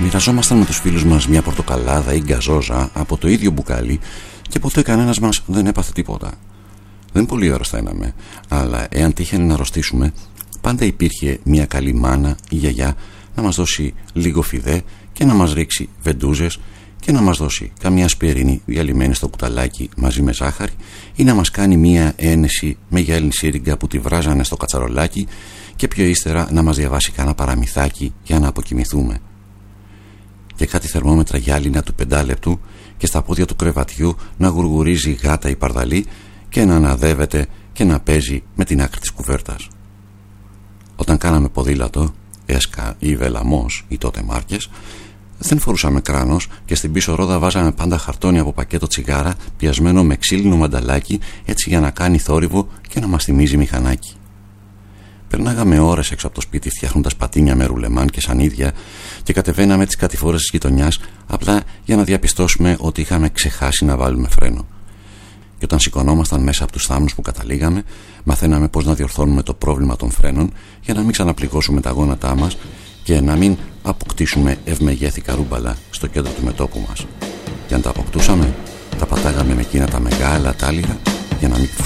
Μοιραζόμασταν με τους φίλους μας μια πορτοκαλάδα ή γκαζόζα από το ίδιο μπουκάλι και ποτέ κανένας μας δεν έπαθε τίποτα. Δεν πολύ αρρωσταίναμε, αλλά εάν τύχαινε να αρρωστήσουμε, πάντα υπήρχε μια καλή μάνα ή γιαγιά να μας δώσει λίγο φιδέ και να μας ρίξει βεντούζες και να μας δώσει καμιά σπιρίνη διαλυμένη στο κουταλάκι μαζί με ζάχαρη ή να μας κάνει μια ένεση με γυάλινη σύριγγα που τη βράζανε στο κατσαρολάκι και πιο ύστερα να μας διαβάσει κάνα παραμυθάκι για να αποκοιμηθούμε. Και κάτι θερμόμετρα γυάλινα του 5 λεπτού και στα πόδια του κρεβατιού να γουργουρίζει γάτα ή παρδαλή και να αναδεύεται και να παίζει με την άκρη της κουβέρτας. Όταν κάναμε ποδήλατο, έσκα ή βελαμός ή τότε μάρκες, δεν φορούσαμε κράνος και στην πίσω ρόδα βάζαμε πάντα χαρτόνι από πακέτο τσιγάρα πιασμένο με ξύλινο μανταλάκι, έτσι για να κάνει θόρυβο και να μας θυμίζει μηχανάκι. Περνάγαμε ώρες έξω από το σπίτι φτιάχνοντας πατίνια με ρουλεμάν και σανίδια και κατεβαίναμε τις κατηφόρες της γειτονιάς απλά για να διαπιστώσουμε ότι είχαμε ξεχάσει να βάλουμε φρένο. Και όταν σηκωνόμασταν μέσα από τους θάμνους που καταλήγαμε, μαθαίναμε πώς να διορθώνουμε το πρόβλημα των φρένων για να μην ξαναπληγώσουμε τα γόνατά μας και να μην αποκτήσουμε ευμεγέθη καρούμπαλα στο κέντρο του μετώπου μας. Και αν τα αποκτούσαμε, τα πατάγαμε με εκείνα τα μεγάλα τάλιρα για να μην